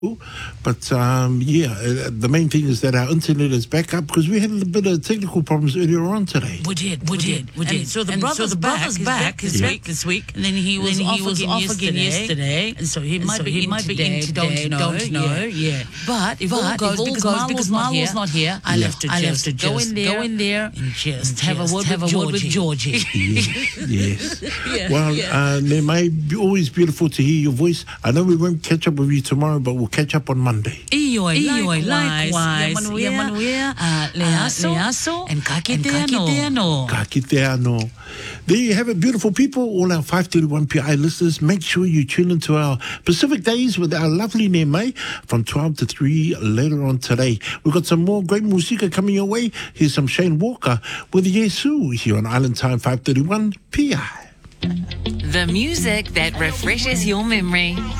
But the main thing is that our internet is back up because we had a bit of technical problems earlier on today. We did. And so the brother's back this week. And then he was off again yesterday. And so he might be in today. Don't know. Yeah. But if all goes because Marlo's not here, I have to just go in there and just have a word with Georgie. Yes. Well, it may be always beautiful to hear your voice. I know we won't catch up with you tomorrow, but we'll catch up on Monday. Likewise. Yamanuia, Leaso, and Kakiteano. Kakiteano. There you have it, beautiful people. All our 531 PI listeners, make sure you tune into our Pacific Days with our lovely Nemai from 12 to 3 later on today. We've got some more great music coming your way. Here's some Shane Walker with Yesu here on Island Time 531 PI. The music that refreshes your memory.